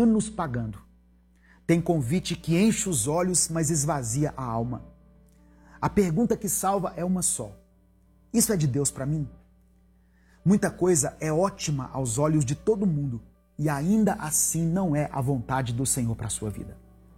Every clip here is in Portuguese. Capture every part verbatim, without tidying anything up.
anos pagando. Tem convite que enche os olhos, mas esvazia a alma. A pergunta que salva é uma só: isso é de Deus para mim? Muita coisa é ótima aos olhos de todo mundo e ainda assim não é a vontade do Senhor para a sua vida.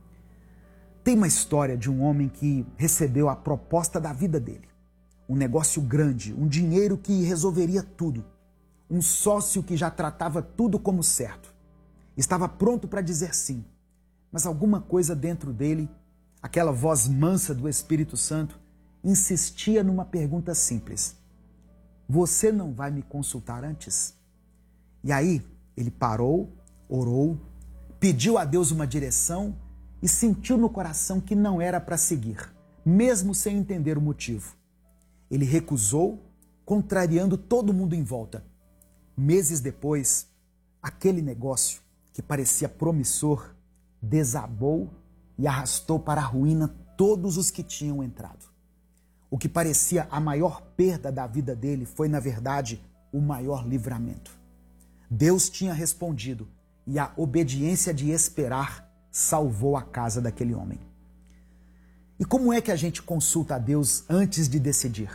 Tem uma história de um homem que recebeu a proposta da vida dele. Um negócio grande, um dinheiro que resolveria tudo. Um sócio que já tratava tudo como certo. Estava pronto para dizer sim, mas alguma coisa dentro dele, aquela voz mansa do Espírito Santo, insistia numa pergunta simples: você não vai me consultar antes? E aí ele parou, orou, pediu a Deus uma direção e sentiu no coração que não era para seguir, mesmo sem entender o motivo. Ele recusou, contrariando todo mundo em volta. Meses depois, aquele negócio que parecia promissor desabou e arrastou para a ruína todos os que tinham entrado. O que parecia a maior perda da vida dele foi, na verdade, o maior livramento. Deus tinha respondido e a obediência de esperar salvou a casa daquele homem. E como é que a gente consulta a Deus antes de decidir?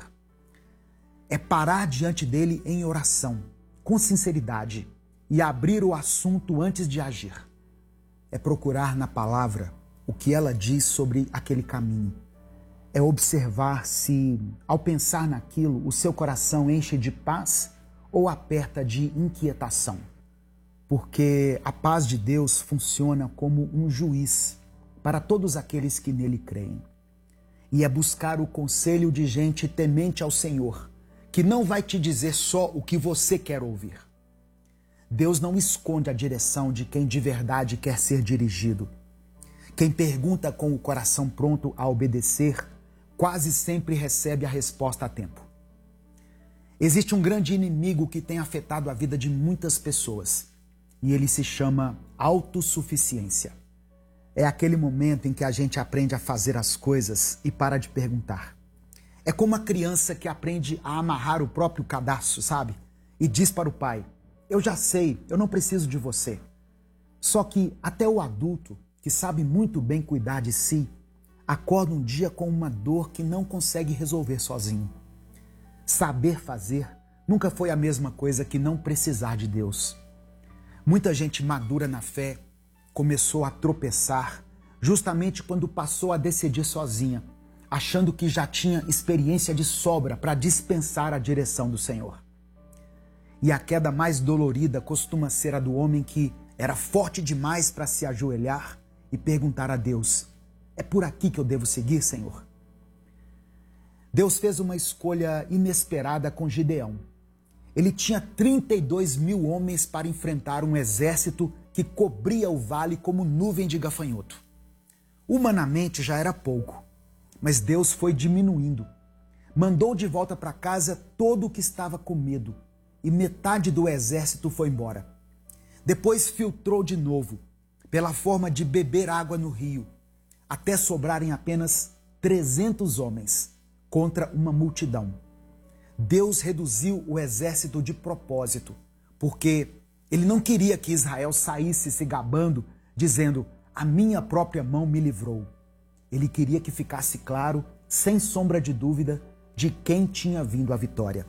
É parar diante dele em oração, com sinceridade, e abrir o assunto antes de agir. É procurar na palavra o que ela diz sobre aquele caminho. É observar se, ao pensar naquilo, o seu coração enche de paz ou aperta de inquietação. Porque a paz de Deus funciona como um juiz para todos aqueles que nele creem. E é buscar o conselho de gente temente ao Senhor, que não vai te dizer só o que você quer ouvir. Deus não esconde a direção de quem de verdade quer ser dirigido. Quem pergunta com o coração pronto a obedecer, quase sempre recebe a resposta a tempo. Existe um grande inimigo que tem afetado a vida de muitas pessoas, e ele se chama autossuficiência. É aquele momento em que a gente aprende a fazer as coisas e para de perguntar. É como a criança que aprende a amarrar o próprio cadarço, sabe? E diz para o pai: eu já sei, eu não preciso de você. Só que até o adulto, que sabe muito bem cuidar de si, acorda um dia com uma dor que não consegue resolver sozinho. Saber fazer nunca foi a mesma coisa que não precisar de Deus. Muita gente madura na fé começou a tropeçar justamente quando passou a decidir sozinha, achando que já tinha experiência de sobra para dispensar a direção do Senhor. E a queda mais dolorida costuma ser a do homem que era forte demais para se ajoelhar e perguntar a Deus: é por aqui que eu devo seguir, Senhor? Deus fez uma escolha inesperada com Gideão. Ele tinha trinta e dois mil homens para enfrentar um exército que cobria o vale como nuvem de gafanhoto. Humanamente já era pouco, mas Deus foi diminuindo. Mandou de volta para casa todo o que estava com medo, e metade do exército foi embora. Depois filtrou de novo, pela forma de beber água no rio, até sobrarem apenas trezentos homens contra uma multidão. Deus reduziu o exército de propósito, porque ele não queria que Israel saísse se gabando, dizendo: a minha própria mão me livrou. Ele queria que ficasse claro, sem sombra de dúvida, de quem tinha vindo a vitória.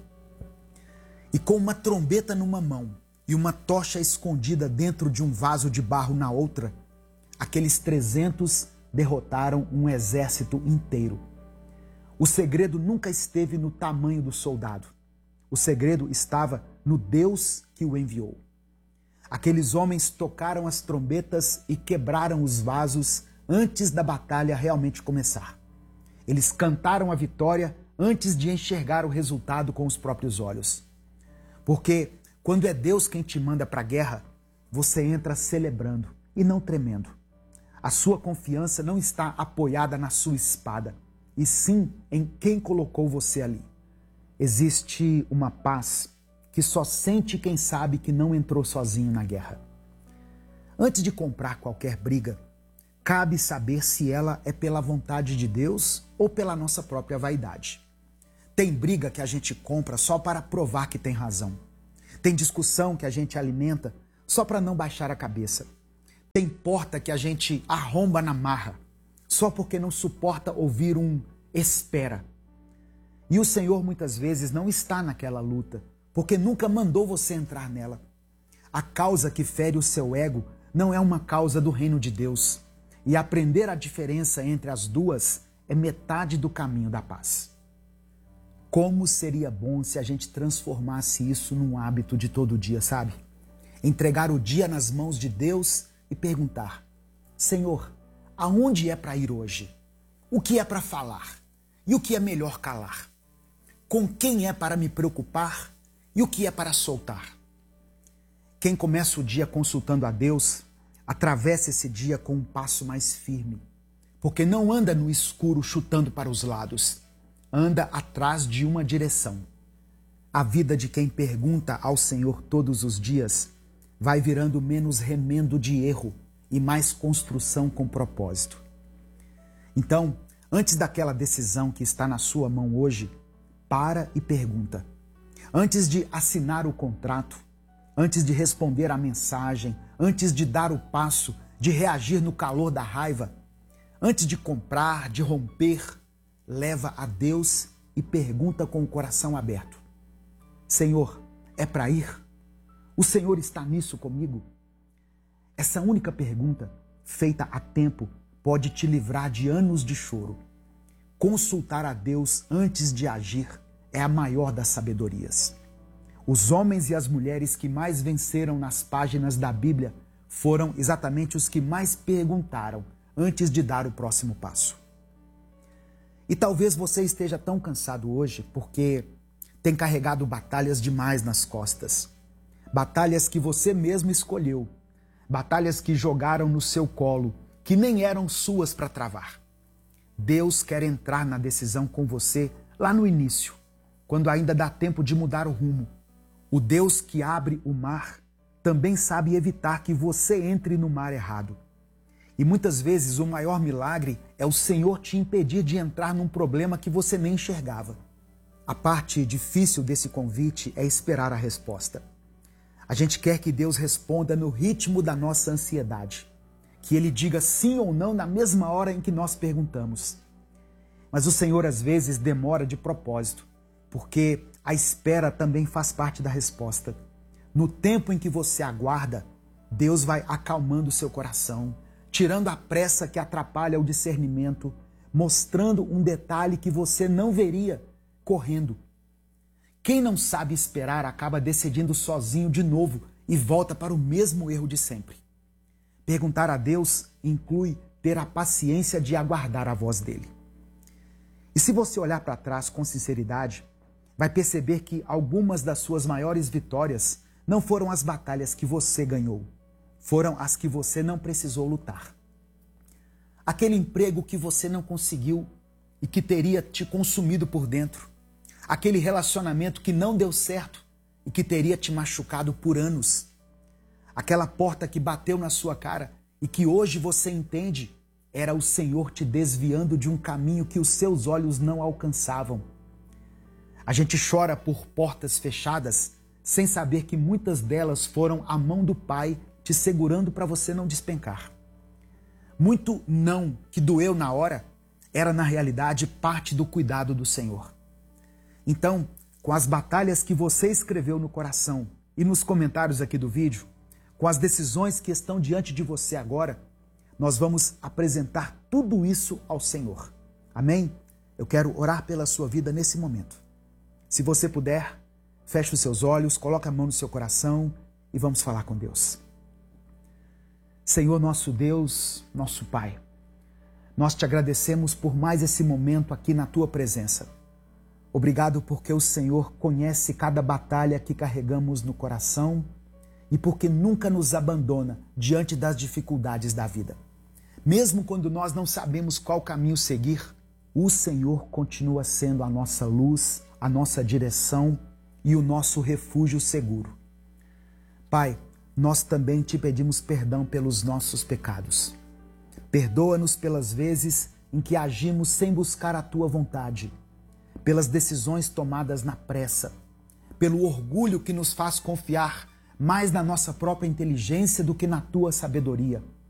E com uma trombeta numa mão e uma tocha escondida dentro de um vaso de barro na outra, aqueles trezentos derrotaram um exército inteiro. O segredo nunca esteve no tamanho do soldado. O segredo estava no Deus que o enviou. Aqueles homens tocaram as trombetas e quebraram os vasos antes da batalha realmente começar. Eles cantaram a vitória antes de enxergar o resultado com os próprios olhos. Porque quando é Deus quem te manda para a guerra, você entra celebrando e não tremendo. A sua confiança não está apoiada na sua espada, e sim em quem colocou você ali. Existe uma paz que só sente quem sabe que não entrou sozinho na guerra. Antes de comprar qualquer briga, cabe saber se ela é pela vontade de Deus ou pela nossa própria vaidade. Tem briga que a gente compra só para provar que tem razão. Tem discussão que a gente alimenta só para não baixar a cabeça. Tem porta que a gente arromba na marra, só porque não suporta ouvir um espera. E o Senhor muitas vezes não está naquela luta, porque nunca mandou você entrar nela. A causa que fere o seu ego não é uma causa do reino de Deus. E aprender a diferença entre as duas é metade do caminho da paz. Como seria bom se a gente transformasse isso num hábito de todo dia, sabe? Entregar o dia nas mãos de Deus e perguntar: Senhor, aonde é para ir hoje? O que é para falar? E o que é melhor calar? Com quem é para me preocupar? E o que é para soltar? Quem começa o dia consultando a Deus, atravessa esse dia com um passo mais firme, porque não anda no escuro chutando para os lados, anda atrás de uma direção. A vida de quem pergunta ao Senhor todos os dias vai virando menos remendo de erro e mais construção com propósito. Então, antes daquela decisão que está na sua mão hoje, para e pergunta. Antes de assinar o contrato, antes de responder a mensagem, antes de dar o passo, de reagir no calor da raiva, antes de comprar, de romper, leva a Deus e pergunta com o coração aberto: Senhor, é para ir? O Senhor está nisso comigo? Essa única pergunta, feita a tempo, pode te livrar de anos de choro. Consultar a Deus antes de agir é a maior das sabedorias. Os homens e as mulheres que mais venceram nas páginas da Bíblia foram exatamente os que mais perguntaram antes de dar o próximo passo. E talvez você esteja tão cansado hoje porque tem carregado batalhas demais nas costas. Batalhas que você mesmo escolheu. Batalhas que jogaram no seu colo, que nem eram suas para travar. Deus quer entrar na decisão com você lá no início, quando ainda dá tempo de mudar o rumo. O Deus que abre o mar também sabe evitar que você entre no mar errado. E muitas vezes o maior milagre é o Senhor te impedir de entrar num problema que você nem enxergava. A parte difícil desse convite é esperar a resposta. A gente quer que Deus responda no ritmo da nossa ansiedade, que Ele diga sim ou não na mesma hora em que nós perguntamos. Mas o Senhor às vezes demora de propósito, porque a espera também faz parte da resposta. No tempo em que você aguarda, Deus vai acalmando o seu coração, tirando a pressa que atrapalha o discernimento, mostrando um detalhe que você não veria correndo. Quem não sabe esperar acaba decidindo sozinho de novo e volta para o mesmo erro de sempre. Perguntar a Deus inclui ter a paciência de aguardar a voz dele. E se você olhar para trás com sinceridade, vai perceber que algumas das suas maiores vitórias não foram as batalhas que você ganhou, foram as que você não precisou lutar. Aquele emprego que você não conseguiu e que teria te consumido por dentro. Aquele relacionamento que não deu certo e que teria te machucado por anos. Aquela porta que bateu na sua cara e que hoje você entende era o Senhor te desviando de um caminho que os seus olhos não alcançavam. A gente chora por portas fechadas sem saber que muitas delas foram a mão do Pai te segurando para você não despencar. Muito não que doeu na hora era na realidade parte do cuidado do Senhor. Então, com as batalhas que você escreveu no coração e nos comentários aqui do vídeo, com as decisões que estão diante de você agora, nós vamos apresentar tudo isso ao Senhor. Amém? Eu quero orar pela sua vida nesse momento. Se você puder, feche os seus olhos, coloque a mão no seu coração e vamos falar com Deus. Senhor, nosso Deus, nosso Pai, nós te agradecemos por mais esse momento aqui na tua presença. Obrigado porque o Senhor conhece cada batalha que carregamos no coração e porque nunca nos abandona diante das dificuldades da vida. Mesmo quando nós não sabemos qual caminho seguir, o Senhor continua sendo a nossa luz, a nossa direção e o nosso refúgio seguro. Pai, nós também te pedimos perdão pelos nossos pecados. Perdoa-nos pelas vezes em que agimos sem buscar a tua vontade, pelas decisões tomadas na pressa, pelo orgulho que nos faz confiar mais na nossa própria inteligência do que na tua sabedoria.